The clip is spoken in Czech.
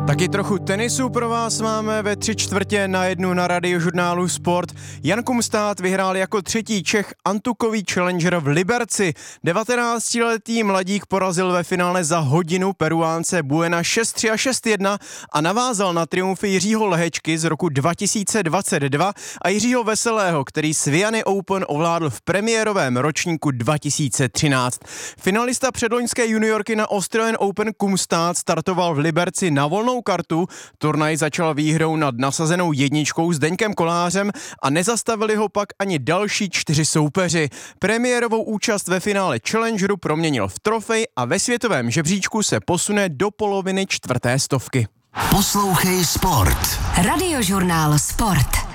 Taky trochu tenisu pro vás máme ve 3/4 na Radiožurnálu Sport. Jan Kumstát vyhrál jako třetí Čech antukový challenger v Liberci. 19-letý mladík porazil ve finále za hodinu Peruánce Buena 6-3 a 6-1 a navázal na triumfy Jiřího Lehečky z roku 2022 a Jiřího Veselého, který Sviany Open ovládl v premiérovém ročníku 2013. Finalista předloňské juniorky na Australian Open Kumstát startoval v Liberci na volnou kartu. Turnaj začal výhrou nad nasazenou jedničkou s Zdeňkem Kolářem a nezastavili ho pak ani další 4 soupeři. Premiérovou účast ve finále Challengeru proměnil v trofej a ve světovém žebříčku se posune do poloviny 4. stovky. Poslouchej Sport. Radiožurnál Sport.